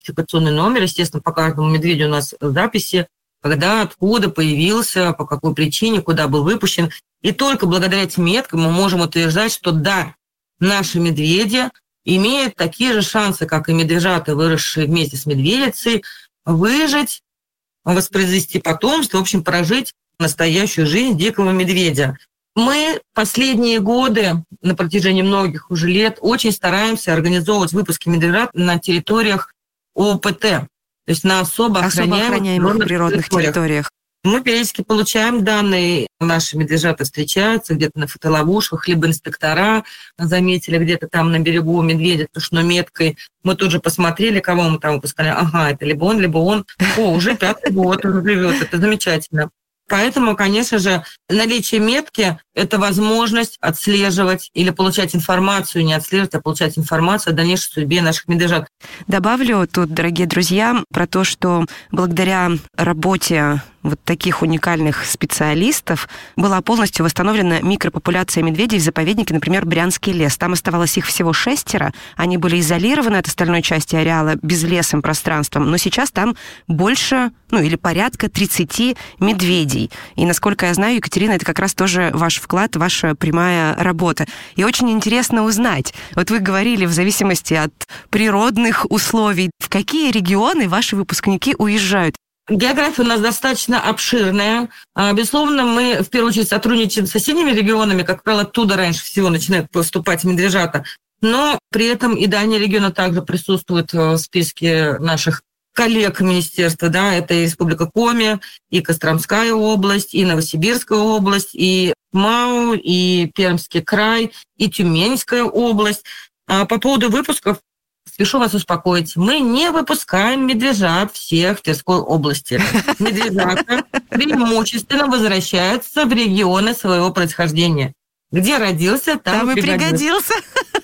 идентификационный номер, естественно, по каждому медведю у нас записи, когда, откуда появился, по какой причине, куда был выпущен. И только благодаря этим меткам мы можем утверждать, что да, наши медведи имеют такие же шансы, как и медвежата, выросшие вместе с медведицей, выжить, воспроизвести потомство, в общем, прожить настоящую жизнь дикого медведя. Мы последние годы, на протяжении многих уже лет, очень стараемся организовывать выпуски медвежат на территориях ОПТ, то есть на особо охраняемых природных территориях. Мы периодически получаем данные, наши медвежата встречаются где-то на фотоловушках, либо инспектора заметили где-то там на берегу медведя тушной меткой. Мы тут же посмотрели, кого мы там выпускали. Ага, это либо он. О, уже 5-й год он живет, это замечательно. Поэтому, конечно же, наличие метки – это возможность отслеживать или получать информацию, не отслеживать, а получать информацию о дальнейшей судьбе наших медвежат. Добавлю тут, дорогие друзья, про то, что благодаря работе вот таких уникальных специалистов была полностью восстановлена микропопуляция медведей в заповеднике, например, Брянский лес. Там оставалось их всего 6, они были изолированы от остальной части ареала безлесым пространством, но сейчас там больше, или порядка 30 медведей. И, насколько я знаю, Екатерина, это как раз тоже ваш вклад, ваша прямая работа. И очень интересно узнать, вот вы говорили, в зависимости от природных условий, в какие регионы ваши выпускники уезжают? География у нас достаточно обширная. Безусловно, мы в первую очередь сотрудничаем с соседними регионами. Как правило, оттуда раньше всего начинают поступать медвежата. Но при этом и дальние регионы также присутствуют в списке наших коллег министерства. Да, это и Республика Коми, и Костромская область, и Новосибирская область, и МАУ, и Пермский край, и Тюменская область. По поводу выпусков, спешу вас успокоить, мы не выпускаем медвежат всех в Тверской области. Медвежата преимущественно возвращаются в регионы своего происхождения. Где родился, там и пригодился.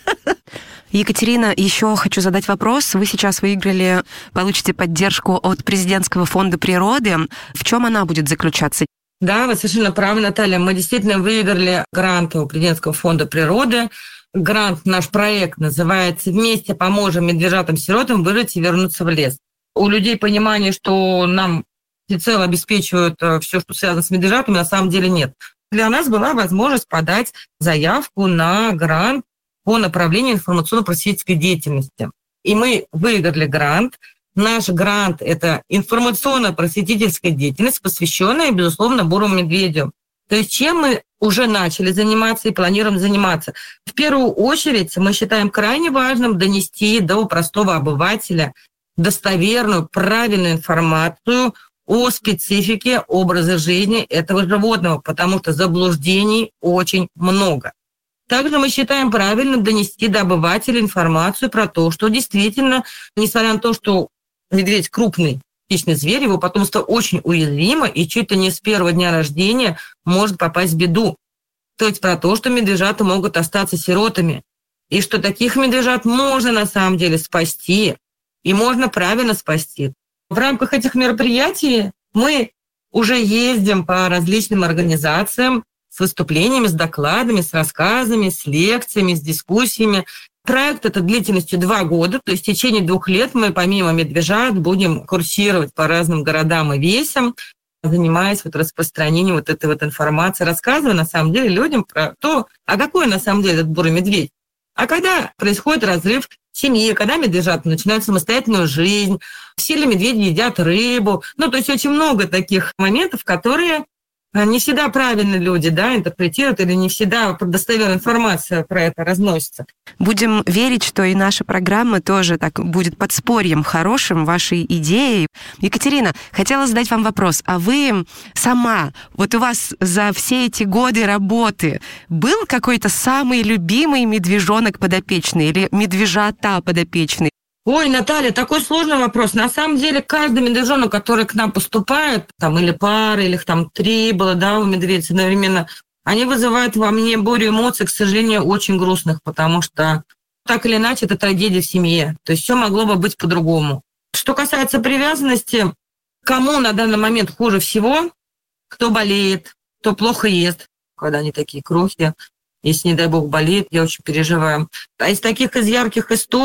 Екатерина, еще хочу задать вопрос. Вы сейчас выиграли, получите поддержку от Президентского фонда природы. В чем она будет заключаться? Да, вы совершенно правы, Наталья. Мы действительно выиграли грант у Президентского фонда природы. Грант, наш проект называется «Вместе поможем медвежатам-сиротам выжить и вернуться в лес». У людей понимание, что нам всецело обеспечивают все, что связано с медвежатами, на самом деле нет. Для нас была возможность подать заявку на грант по направлению информационно-просветительской деятельности. И мы выиграли грант. Наш грант – это информационно-просветительская деятельность, посвященная, безусловно, бурому медведю. То есть чем мы уже начали заниматься и планируем заниматься. В первую очередь мы считаем крайне важным донести до простого обывателя достоверную, правильную информацию о специфике образа жизни этого животного, потому что заблуждений очень много. Также мы считаем правильным донести до обывателя информацию про то, что действительно, несмотря на то, что медведь крупный хищный зверь, его потомство очень уязвимо и чуть ли не с первого дня рождения может попасть в беду. То есть про то, что медвежата могут остаться сиротами, и что таких медвежат можно на самом деле спасти, и можно правильно спасти. В рамках этих мероприятий мы уже ездим по различным организациям с выступлениями, с докладами, с рассказами, с лекциями, с дискуссиями. Проект это длительностью 2 года, то есть в течение 2 лет мы помимо медвежат будем курсировать по разным городам и весям, занимаясь распространением этой информации, рассказывая на самом деле людям про то, а какой на самом деле этот бурый медведь. А когда происходит разрыв семьи, когда медвежата начинают самостоятельную жизнь, все ли медведи едят рыбу. То есть очень много таких моментов, которые не всегда правильно люди интерпретируют или не всегда достоверная информация про это разносится. Будем верить, что и наша программа тоже так будет подспорьем хорошим вашей идеей. Екатерина, хотела задать вам вопрос. А вы сама, у вас за все эти годы работы был какой-то самый любимый медвежонок подопечный или медвежата подопечный? Ой, Наталья, такой сложный вопрос. На самом деле, каждый медвежонок, который к нам поступает, или пара, или 3 было, у медведей одновременно, они вызывают во мне бурю эмоций, к сожалению, очень грустных, потому что так или иначе это трагедия в семье. То есть все могло бы быть по-другому. Что касается привязанности, кому на данный момент хуже всего, кто болеет, кто плохо ест, когда они такие крохи, если, не дай бог, болеет, я очень переживаю. А из таких ярких историй,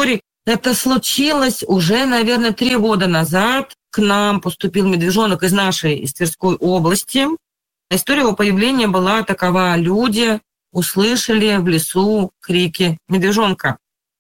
Это случилось уже, наверное, 3 года назад. К нам поступил медвежонок из Тверской области. История его появления была такова. Люди услышали в лесу крики медвежонка.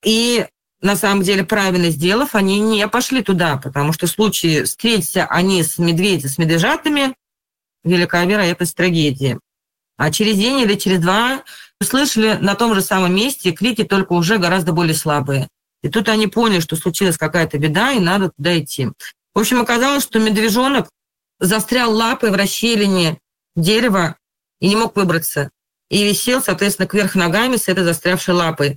И на самом деле, правильно сделав, они не пошли туда, потому что в случае встретиться они с медвежатами, велика вероятность трагедии. А через день или через 2 услышали на том же самом месте крики, только уже гораздо более слабые. И тут они поняли, что случилась какая-то беда, и надо туда идти. В общем, оказалось, что медвежонок застрял лапой в расщелине дерева и не мог выбраться. И висел, соответственно, кверх ногами с этой застрявшей лапой.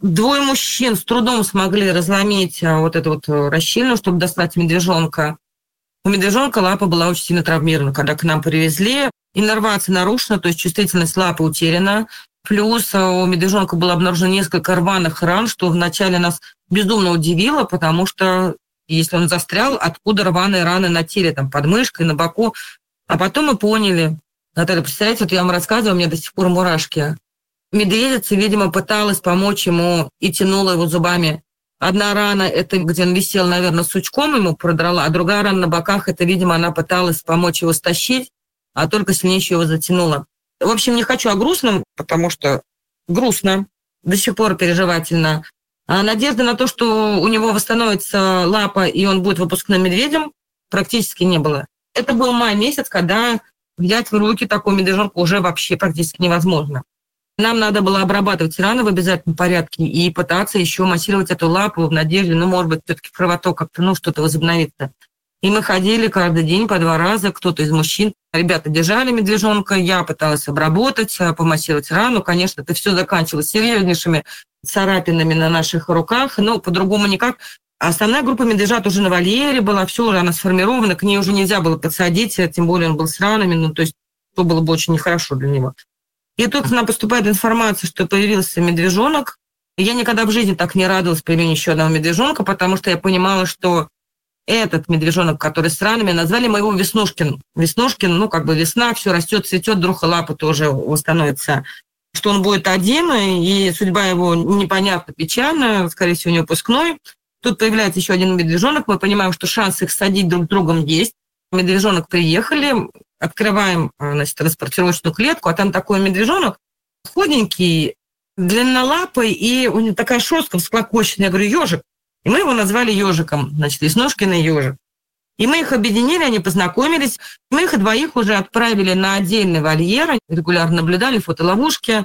2 мужчин с трудом смогли разломить вот эту вот расщелину, чтобы достать медвежонка. У медвежонка лапа была очень сильно травмирована, когда к нам привезли. Иннервация нарушена, то есть чувствительность лапы утеряна. Плюс у медвежонка было обнаружено несколько рваных ран, что вначале нас безумно удивило, потому что если он застрял, откуда рваные раны на теле, там, под мышкой, на боку. А потом мы поняли. Наталья, представляете, вот я вам рассказывала, у меня до сих пор мурашки. Медведица, видимо, пыталась помочь ему и тянула его зубами. Одна рана, это где он висел, наверное, сучком ему продрала, а другая рана на боках, это, видимо, она пыталась помочь его стащить, а только сильнее еще его затянула. В общем, не хочу о грустном, потому что грустно, до сих пор переживательно. А надежды на то, что у него восстановится лапа, и он будет выпускным медведем, практически не было. Это был май месяц, когда взять в руки такого медвежонка уже вообще практически невозможно. Нам надо было обрабатывать раны в обязательном порядке и пытаться еще массировать эту лапу в надежде, может быть, все-таки кровоток как-то, что-то возобновится. И мы ходили каждый день по 2 раза, кто-то из мужчин. Ребята держали медвежонка, я пыталась обработать, помассировать рану. Конечно, это все заканчивалось серьезнейшими царапинами на наших руках, но по-другому никак. Основная группа медвежат уже на вольере была, все уже она сформирована, к ней уже нельзя было подсадить, тем более он был с ранами, то есть то было бы очень нехорошо для него. И тут к нам поступает информация, что появился медвежонок. Я никогда в жизни так не радовалась появлению еще одного медвежонка, потому что я понимала, что этот медвежонок, который с ранами, назвали мы его Веснушкин. Веснушкин, весна, все растет, цветет, вдруг и лапа тоже восстановится. Что он будет один, и судьба его непонятно печальная, скорее всего, не выпускной. Тут появляется еще один медвежонок, мы понимаем, что шанс их садить друг с другом есть. Медвежонок приехали, открываем, транспортировочную клетку, а там такой медвежонок худенький, длиннолапый, и у него такая шерстка всклокоченная. Я говорю, ежик. И мы его назвали ежиком, Веснушкин и ежик. И мы их объединили, они познакомились. Мы их 2 уже отправили на отдельный вольер, регулярно наблюдали фотоловушки.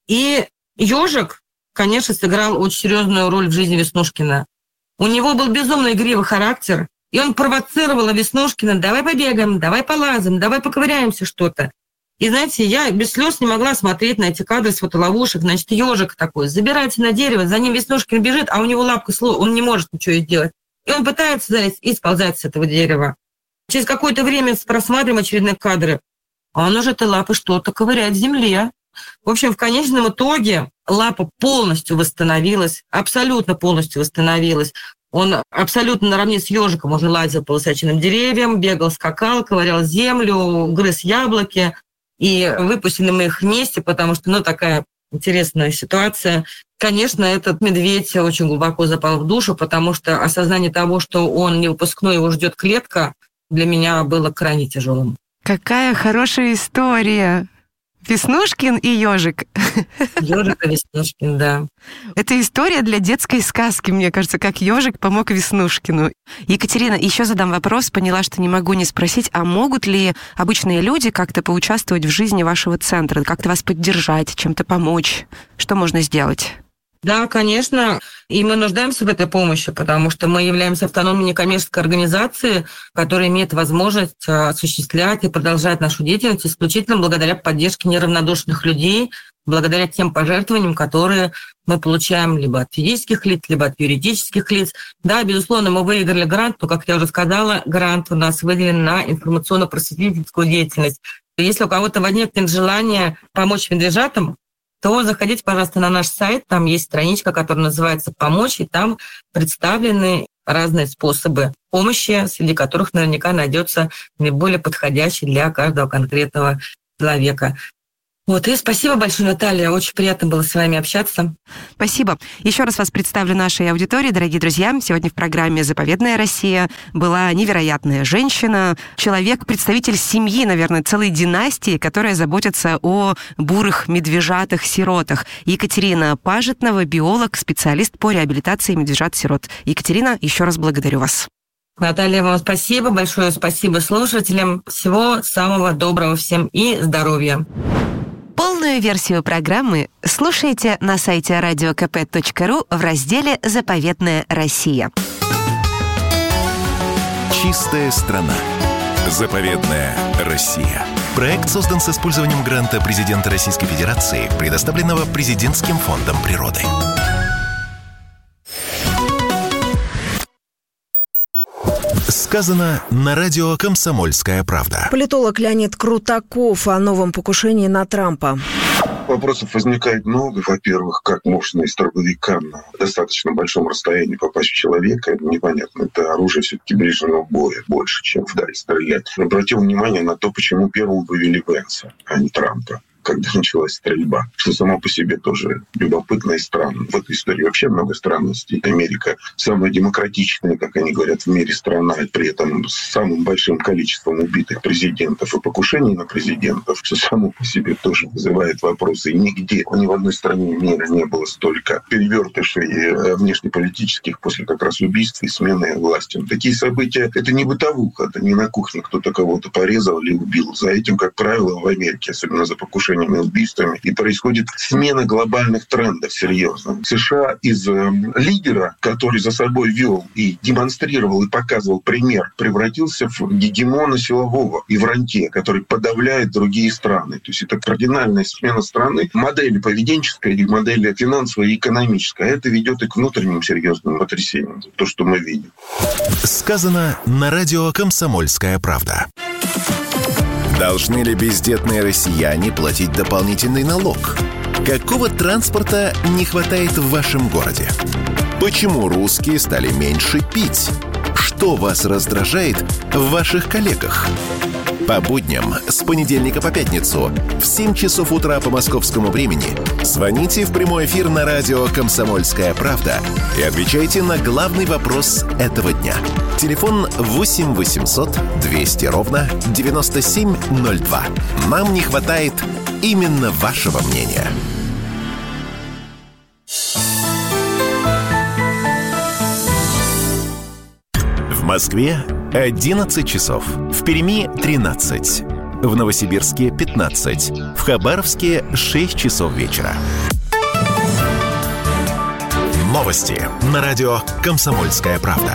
И ежик, конечно, сыграл очень серьезную роль в жизни Веснушкина. У него был безумно игривый характер, и он провоцировал Веснушкина: давай побегаем, давай полазим, давай поковыряемся что-то. И, знаете, я без слез не могла смотреть на эти кадры с фотоловушек. Ежик такой забирается на дерево, за ним Веснушкин бежит, а у него лапка, он не может ничего сделать. И он пытается залезть и сползать с этого дерева. Через какое-то время просматриваем очередные кадры, а он уже этой лапой что-то ковыряет в земле. В общем, в конечном итоге лапа полностью восстановилась, абсолютно полностью восстановилась. Он абсолютно наравне с ежиком уже лазил по высоченным деревьям, бегал, скакал, ковырял землю, грыз яблоки. И выпустили мы их вместе, потому что, такая интересная ситуация. Конечно, этот медведь очень глубоко запал в душу, потому что осознание того, что он не выпускной, его ждет клетка, для меня было крайне тяжелым. Какая хорошая история! Веснушкин и ежик. Ежик и Веснушкин, да. Это история для детской сказки, мне кажется, как ежик помог Веснушкину. Екатерина, еще задам вопрос, поняла, что не могу не спросить, а могут ли обычные люди как-то поучаствовать в жизни вашего центра, как-то вас поддержать, чем-то помочь? Что можно сделать? Да, конечно, и мы нуждаемся в этой помощи, потому что мы являемся автономной некоммерческой организацией, которая имеет возможность осуществлять и продолжать нашу деятельность исключительно благодаря поддержке неравнодушных людей, благодаря тем пожертвованиям, которые мы получаем либо от физических лиц, либо от юридических лиц. Да, безусловно, мы выиграли грант, но, как я уже сказала, грант у нас выделен на информационно-просветительскую деятельность. Если у кого-то возникнет желание помочь медвежатам, то заходите, пожалуйста, на наш сайт. Там есть страничка, которая называется «Помочь», и там представлены разные способы помощи, среди которых наверняка найдется наиболее подходящий для каждого конкретного человека. И спасибо большое, Наталья. Очень приятно было с вами общаться. Спасибо. Еще раз вас представлю нашей аудитории, дорогие друзья. Сегодня в программе «Заповедная Россия» была невероятная женщина, человек, представитель семьи, наверное, целой династии, которая заботится о бурых медвежатах-сиротах. Екатерина Пажетнова, биолог, специалист по реабилитации медвежат-сирот. Екатерина, еще раз благодарю вас. Наталья, вам спасибо, большое спасибо слушателям. Всего самого доброго всем и здоровья. Полную версию программы слушайте на сайте radiokp.ru в разделе «Заповедная Россия». Чистая страна. Заповедная Россия. Проект создан с использованием гранта президента Российской Федерации, предоставленного Президентским фондом природы. Сказано на радио «Комсомольская правда». Политолог Леонид Крутаков о новом покушении на Трампа. Вопросов возникает много. Во-первых, как можно из дробовика на достаточно большом расстоянии попасть в человека? Непонятно. Это оружие все-таки ближнего боя больше, чем вдаль стрелять. Обратил внимание на то, почему первым вывели Венса, а не Трампа, когда началась стрельба, что само по себе тоже любопытно и странно. В этой истории вообще много странностей. Америка самая демократичная, как они говорят, в мире страна, и при этом с самым большим количеством убитых президентов и покушений на президентов, что само по себе тоже вызывает вопросы. И нигде, ни в одной стране мира не было столько перевертышей внешнеполитических после как раз убийств и смены власти. Такие события — это не бытовуха, это не на кухне кто-то кого-то порезал или убил. За этим, как правило, в Америке, особенно за покушение убийствами, и происходит смена глобальных трендов серьезно. США из лидера, который за собой вел и демонстрировал и показывал пример, превратился в гегемона силового и в рантье, который подавляет другие страны. То есть это кардинальная смена страны, модели поведенческой и модели финансовой и экономической. А это ведет и к внутренним серьезным потрясениям. То, что мы видим. Сказано на радио «Комсомольская правда». Должны ли бездетные россияне платить дополнительный налог? Какого транспорта не хватает в вашем городе? Почему русские стали меньше пить? Что вас раздражает в ваших коллегах? По будням с понедельника по пятницу в 7 часов утра по московскому времени звоните в прямой эфир на радио «Комсомольская правда» и отвечайте на главный вопрос этого дня. Телефон 8 800 200 ровно 9702. Нам не хватает именно вашего мнения. В Москве 11 часов. В Перми 13. В Новосибирске 15. В Хабаровске 6 часов вечера. Новости на радио «Комсомольская правда».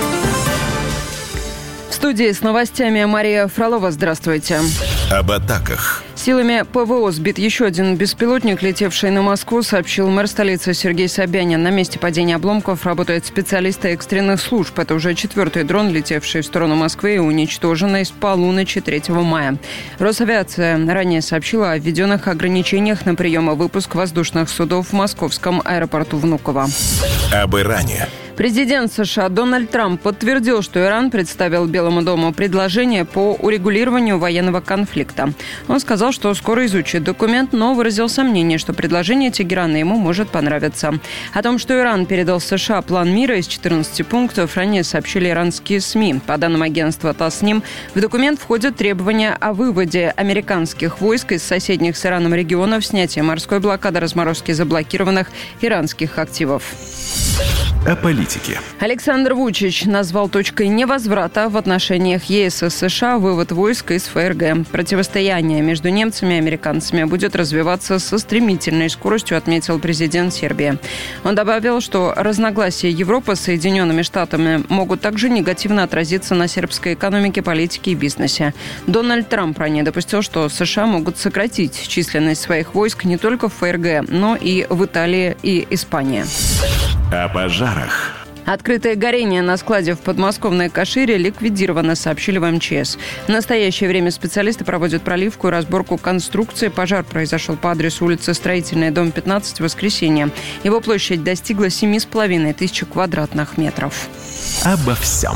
В студии с новостями Мария Фролова. Здравствуйте. Об атаках. Силами ПВО сбит еще один беспилотник, летевший на Москву, сообщил мэр столицы Сергей Собянин. На месте падения обломков работают специалисты экстренных служб. Это уже 4-й дрон, летевший в сторону Москвы и уничтоженный с полуночи 3 мая. Росавиация ранее сообщила о введенных ограничениях на прием и выпуск воздушных судов в московском аэропорту Внуково. Об Иране. Президент США Дональд Трамп подтвердил, что Иран представил Белому дому предложение по урегулированию военного конфликта. Он сказал, что скоро изучит документ, но выразил сомнение, что предложение Тегерана ему может понравиться. О том, что Иран передал США план мира из 14 пунктов, ранее сообщили иранские СМИ. По данным агентства ТАСС-НИМ, в документ входят требования о выводе американских войск из соседних с Ираном регионов, снятии морской блокады, разморозки заблокированных иранских активов. О политике. Александр Вучич назвал точкой невозврата в отношениях ЕС и США вывод войск из ФРГ. Противостояние между немцами и американцами будет развиваться со стремительной скоростью, отметил президент Сербии. Он добавил, что разногласия Европы с Соединенными Штатами могут также негативно отразиться на сербской экономике, политике и бизнесе. Дональд Трамп ранее допустил, что США могут сократить численность своих войск не только в ФРГ, но и в Италии и Испании. О пожарах. Открытое горение на складе в подмосковной Кашире ликвидировано, сообщили в МЧС. В настоящее время специалисты проводят проливку и разборку конструкции. Пожар произошел по адресу улица Строительная, дом 15, Воскресенье. Его площадь достигла 7,5 тысяч квадратных метров. Обо всем.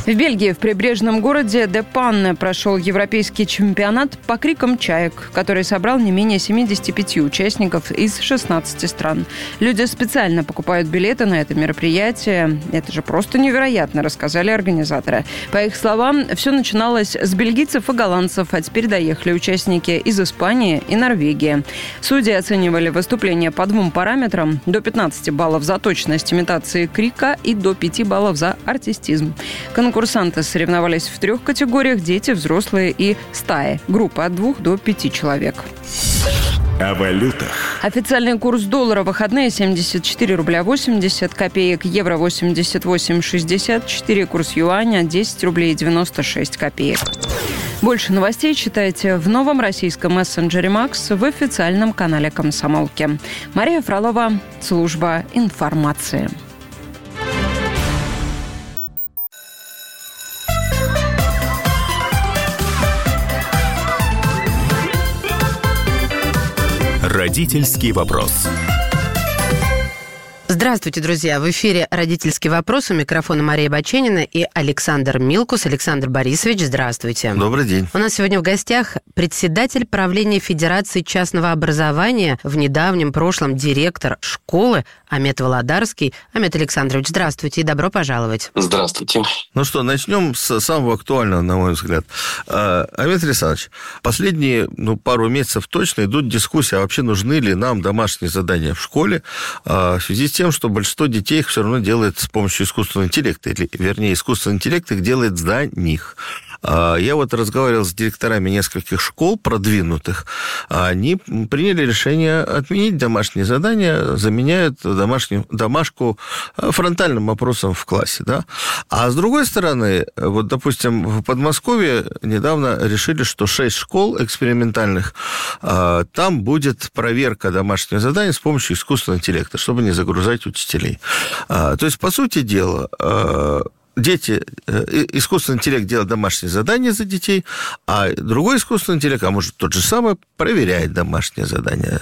В Бельгии, в прибрежном городе Де Панне, прошел европейский чемпионат по крикам чаек, который собрал не менее 75 участников из 16 стран. Люди специально покупают билеты на это мероприятие. Это же просто невероятно, рассказали организаторы. По их словам, все начиналось с бельгийцев и голландцев, а теперь доехали участники из Испании и Норвегии. Судьи оценивали выступления по 2 параметрам: до 15 баллов за точность имитации крика и до 5 баллов за артистизм. Конкурсанты соревновались в 3 категориях: дети, взрослые и стаи. Группа от 2 до 5 человек. О валютах. Официальный курс доллара в выходные 74 рубля 80 копеек, евро 88,64, курс юаня 10 рублей 96 копеек. Больше новостей читайте в новом российском мессенджере «Макс» в официальном канале «Комсомолки». Мария Фролова, служба информации. Родительский вопрос. Здравствуйте, друзья! В эфире «Родительский вопрос». У микрофона Мария Баченина и Александр Милкус. Александр Борисович, здравствуйте. Добрый день. У нас сегодня в гостях председатель правления Федерации частного образования, в недавнем прошлом директор школы Амет Володарский. Амет Александрович, здравствуйте и добро пожаловать. Здравствуйте. Ну что, начнем с самого актуального, на мой взгляд. Амет Александрович, последние пару месяцев точно идут дискуссии, а вообще нужны ли нам домашние задания в школе, в связи с тем, что большинство детей их все равно делает с помощью искусственного интеллекта, или, вернее, искусственный интеллект их делает за них. Я вот разговаривал с директорами нескольких школ продвинутых, они приняли решение отменить домашние задания, заменяют домашку фронтальным опросом в классе, да? А с другой стороны, вот, допустим, в Подмосковье недавно решили, что 6 школ экспериментальных, там будет проверка домашних заданий с помощью искусственного интеллекта, чтобы не загружать учителей. То есть, по сути дела, искусственный интеллект делает домашние задания за детей, а другой искусственный интеллект, а может тот же самый, проверяет домашнее задание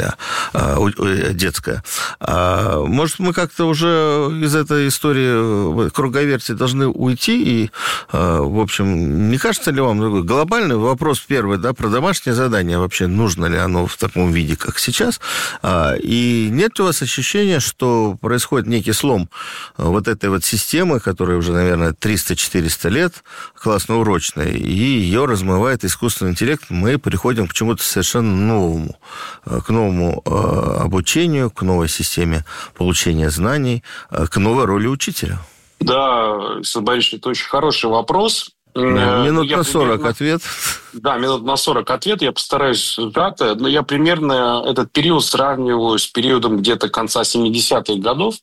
детское. Может, мы как-то уже из этой истории круговерти должны уйти, и, в общем, не кажется ли вам глобальный вопрос первый, да, про домашнее задание, вообще нужно ли оно в таком виде, как сейчас, и нет ли у вас ощущения, что происходит некий слом вот этой вот системы, которая уже, наверное, 300-400 лет, классно-урочная, и ее размывает искусственный интеллект, мы приходим к чему-то совершенно новому, к новому обучению, к новой системе получения знаний, к новой роли учителя. Да, Александр Борисович, это очень хороший вопрос. Минут на 40 ответ. Да, минут на 40 ответ. Я постараюсь сжато, но я примерно этот период сравниваю с периодом где-то конца 70-х годов,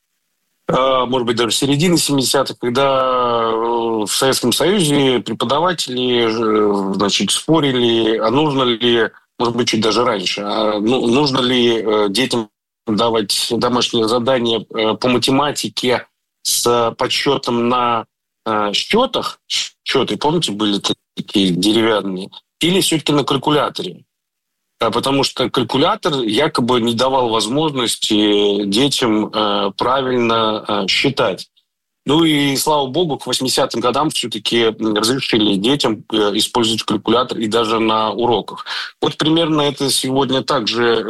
может быть, даже середины 70-х, когда в Советском Союзе преподаватели, спорили, а нужно ли, может быть, чуть даже раньше, нужно ли детям давать домашние задания по математике с подсчетом на счетах, счеты, помните, были такие деревянные, или все-таки на калькуляторе? Потому что калькулятор якобы не давал возможности детям правильно считать. Ну и, слава богу, к 80-м годам все-таки разрешили детям использовать калькулятор и даже на уроках. Вот примерно это сегодня также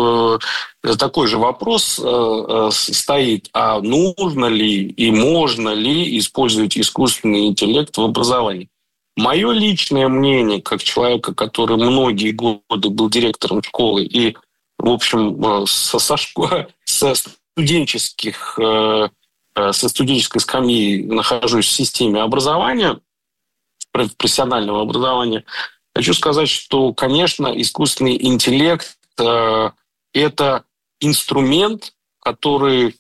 такой же вопрос стоит. А нужно ли и можно ли использовать искусственный интеллект в образовании? Мое личное мнение, как человека, который многие годы был директором школы и, в общем, со студенческой скамьи нахожусь в системе образования, профессионального образования, хочу сказать, что, конечно, искусственный интеллект это инструмент, который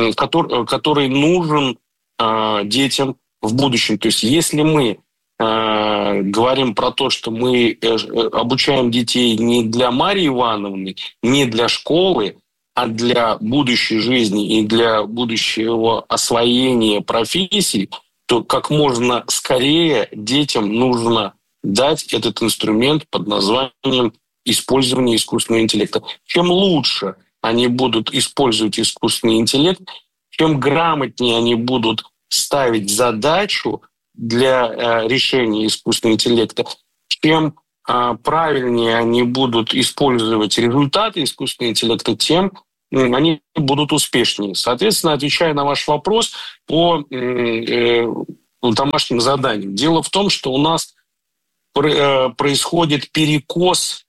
нужен детям в будущем. То есть если мы говорим про то, что мы обучаем детей не для Марии Ивановны, не для школы, а для будущей жизни и для будущего освоения профессий, то как можно скорее детям нужно дать этот инструмент под названием использование искусственного интеллекта. Чем лучше они будут использовать искусственный интеллект, чем грамотнее они будут ставить задачу для решения искусственного интеллекта, чем правильнее они будут использовать результаты искусственного интеллекта, тем они будут успешнее. Соответственно, отвечая на ваш вопрос по домашним заданиям. Дело в том, что у нас происходит перекос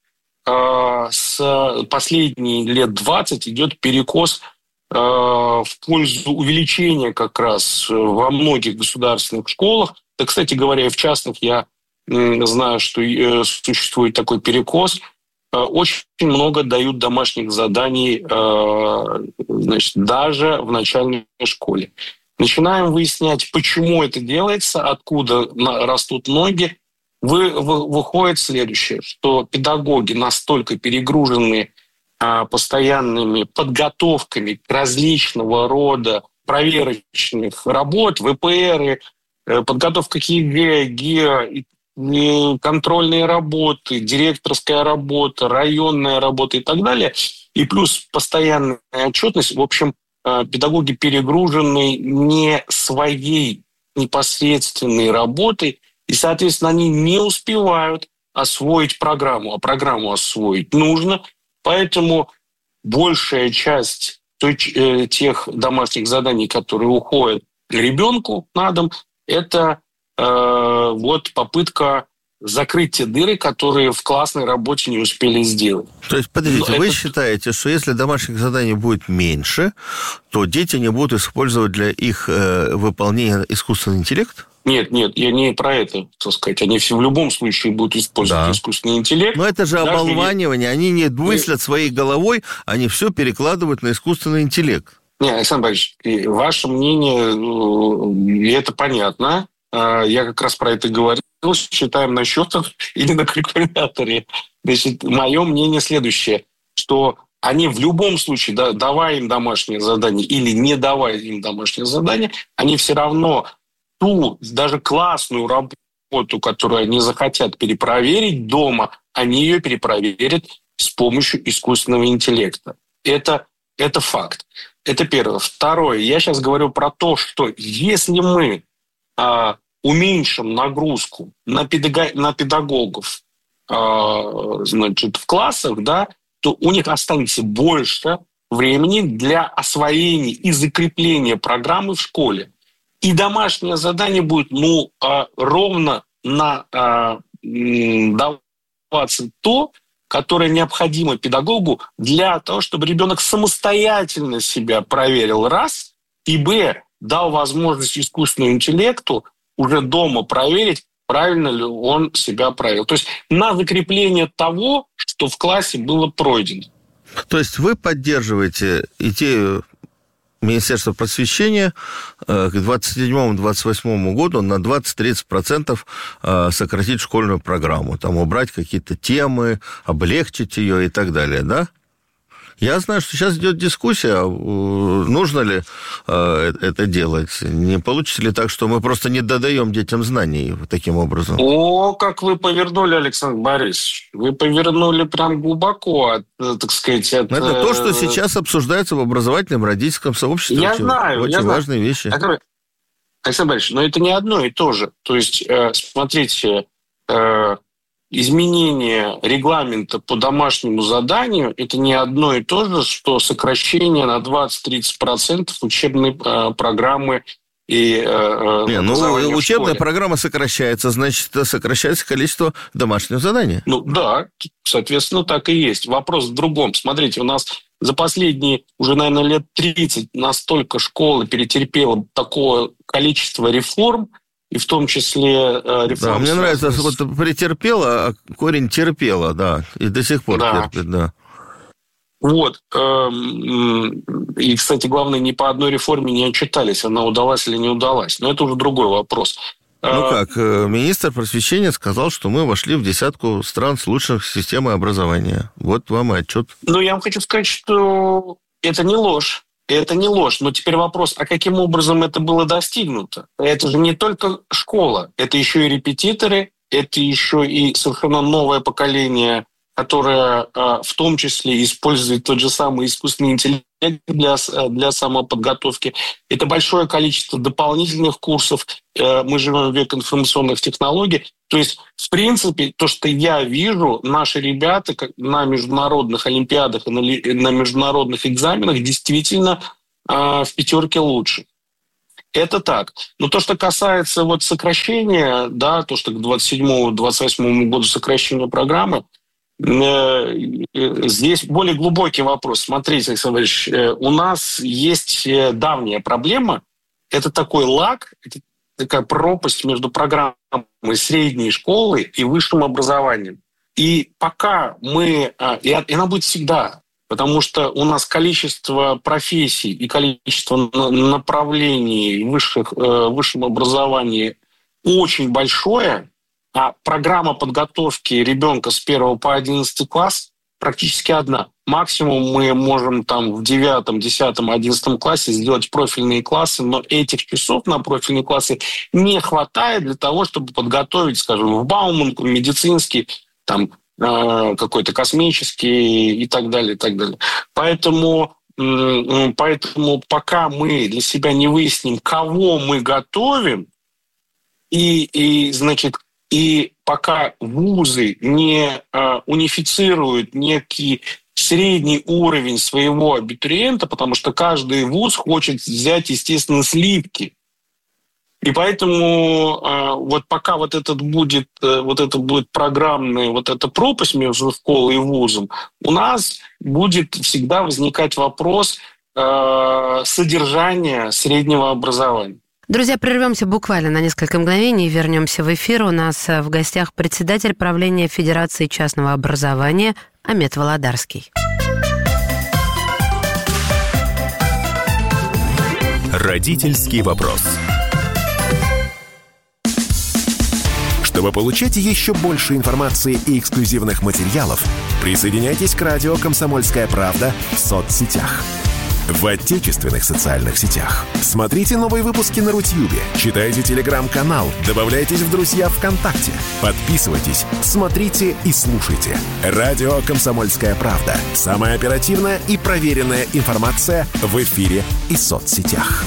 с последние лет 20, идет перекос в пользу увеличения как раз во многих государственных школах. Да, кстати говоря, и в частных я знаю, что существует такой перекос. Очень много дают домашних заданий, значит, даже в начальной школе. Начинаем выяснять, почему это делается, откуда растут ноги. Выходит следующее, что педагоги настолько перегружены постоянными подготовками к различного рода проверочных работ, ВПРы, подготовка к ЕГЭ, ГИА, контрольные работы, директорская работа, районная работа и так далее, и плюс постоянная отчетность. В общем, педагоги перегружены не своей непосредственной работой, и, соответственно, они не успевают освоить программу, а программу освоить нужно. Поэтому большая часть тех домашних заданий, которые уходят ребенку на дом, это вот попытка закрыть те дыры, которые в классной работе не успели сделать. То есть, подождите, вы считаете, что если домашних заданий будет меньше, то дети не будут использовать для их выполнения искусственный интеллект? Нет, я не про это, так сказать. Они все в любом случае будут использовать искусственный интеллект. Но это же оболванивание. Они не мыслят своей головой, они все перекладывают на искусственный интеллект. Нет, Александр Борисович, ваше мнение, это понятно. Я как раз про это говорил. Считаем на счетах или на калькуляторе. Значит, мое мнение следующее, что они в любом случае, давая им домашнее задание или не давая им домашнее задание, они все равно ту, даже классную работу, которую они захотят перепроверить дома, они ее перепроверят с помощью искусственного интеллекта. Это факт. Это первое. Второе. Я сейчас говорю про то, что если мы уменьшим нагрузку на педагогов значит, в классах, да, то у них останется больше времени для освоения и закрепления программы в школе. И домашнее задание будет ровно даваться то, которое необходимо педагогу для того, чтобы ребенок самостоятельно себя проверил, раз, и, б, дал возможность искусственному интеллекту уже дома проверить, правильно ли он себя проверил. То есть на закрепление того, что в классе было пройдено. То есть вы поддерживаете идею Министерства просвещения к 2027-2028 году на 20-30% сократить школьную программу, там убрать какие-то темы, облегчить ее и так далее, да? Я знаю, что сейчас идет дискуссия, нужно ли это делать. Не получится ли так, что мы просто не додаем детям знаний таким образом? О, как вы повернули, Александр Борисович. Вы повернули прям глубоко, так сказать. Это то, что сейчас обсуждается в образовательном родительском сообществе. Я знаю. Очень важные вещи. Александр Борисович, но это не одно и то же. То есть, смотрите, изменение регламента по домашнему заданию – это не одно и то же, что сокращение на 20-30% учебной программы и учебная программа сокращается, значит, сокращается количество домашних заданий. Да, соответственно, так и есть. Вопрос в другом. Смотрите, у нас за последние уже, наверное, лет 30 настолько школа перетерпела такое количество реформ, и в том числе реформы... Да, мне нравится, вот претерпела, а корень терпела, да, и до сих пор терпит, да. Вот. И, кстати, главное, ни по одной реформе не отчитались, она удалась или не удалась. Но это уже другой вопрос. Министр просвещения сказал, что мы вошли в 10 стран с лучших системой образования. Вот вам и отчет. Я вам хочу сказать, что это не ложь. Это не ложь. Но теперь вопрос, а каким образом это было достигнуто? Это же не только школа. Это еще и репетиторы, это еще и совершенно новое поколение, которое в том числе использует тот же самый искусственный интеллект для самоподготовки. Это большое количество дополнительных курсов. Мы живем в век информационных технологий. То есть, в принципе, то, что я вижу, наши ребята на международных олимпиадах и на международных экзаменах действительно в пятерке лучше. Это так. Но то, что касается сокращения, да, то, что к 27-28 году сокращения программы, здесь более глубокий вопрос. Смотрите, Александр Ильич, у нас есть давняя проблема. Это такой лаг, это такая пропасть между программой средней школы и высшим образованием. И пока и она будет всегда, потому что у нас количество профессий и количество направлений в высшем образовании очень большое, а программа подготовки ребенка с 1 по 11 класс практически одна. Максимум мы можем в 9, 10, 11 классе сделать профильные классы, но этих часов на профильные классы не хватает для того, чтобы подготовить, скажем, в Бауманку, медицинский, какой-то космический и так далее, и так далее. Поэтому пока мы для себя не выясним, кого мы готовим, и пока вузы не унифицируют некий средний уровень своего абитуриента, потому что каждый вуз хочет взять, естественно, сливки. И поэтому пока это будет программная эта пропасть между школой и вузом, у нас будет всегда возникать вопрос содержания среднего образования. Друзья, прервемся буквально на несколько мгновений и вернемся в эфир. У нас в гостях председатель правления Федерации частного образования Амет Володарский. Родительский вопрос. Чтобы получать еще больше информации и эксклюзивных материалов, присоединяйтесь к радио «Комсомольская правда» в соцсетях. В отечественных социальных сетях. Смотрите новые выпуски на Рутьюбе, читайте телеграм-канал, добавляйтесь в друзья ВКонтакте, подписывайтесь, смотрите и слушайте. Радио «Комсомольская правда». Самая оперативная и проверенная информация в эфире и соцсетях.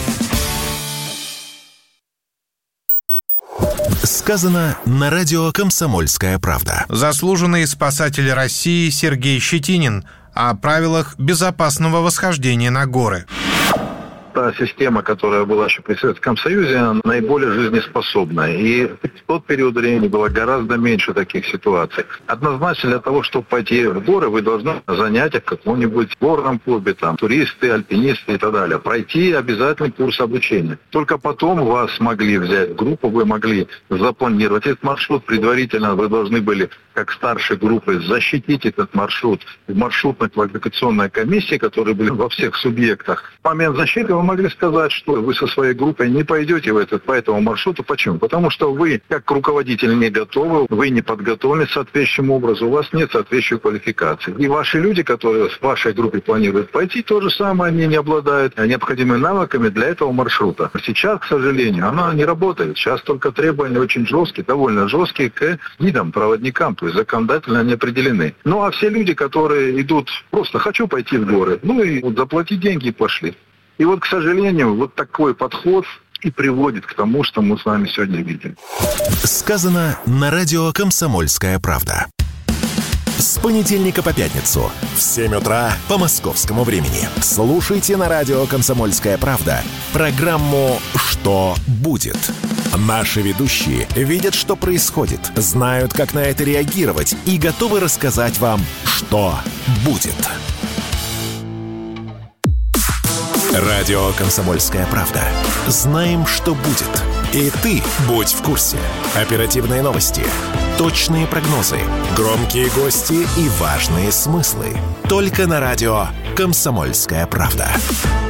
Сказано на радио «Комсомольская правда». Заслуженный спасатель России Сергей Щетинин о правилах безопасного восхождения на горы. Та система, которая была еще при Советском Союзе, наиболее жизнеспособная. И в тот период времени было гораздо меньше таких ситуаций. Однозначно для того, чтобы пойти в горы, вы должны занятия в каком-нибудь горном клубе, туристы, альпинисты и так далее. Пройти обязательный курс обучения. Только потом вас могли взять в группу, вы могли запланировать этот маршрут. Предварительно вы должны были, как старшей группы, защитить этот маршрут в маршрутно-квалификационной комиссии, которые были во всех субъектах. В момент защиты вы могли сказать, что вы со своей группой не пойдете по этому маршруту. Почему? Потому что вы, как руководитель, не готовы, вы не подготовлены соответствующим образом, у вас нет соответствующей квалификации. И ваши люди, которые в вашей группе планируют пойти, то же самое, они не обладают необходимыми навыками для этого маршрута. Сейчас, к сожалению, она не работает. Сейчас только требования очень жесткие, довольно жесткие к гидам, проводникам, то есть законодательно они определены. Ну а все люди, которые идут просто «хочу пойти в горы», заплатить деньги и пошли. И к сожалению, такой подход и приводит к тому, что мы с вами сегодня видим. Сказано на радио «Комсомольская правда». С понедельника по пятницу в 7 утра по московскому времени. Слушайте на радио «Комсомольская правда» программу «Что будет?». Наши ведущие видят, что происходит, знают, как на это реагировать и готовы рассказать вам, что будет. Радио «Комсомольская правда». Знаем, что будет. И ты будь в курсе. Оперативные новости, точные прогнозы, громкие гости и важные смыслы. Только на радио «Комсомольская правда».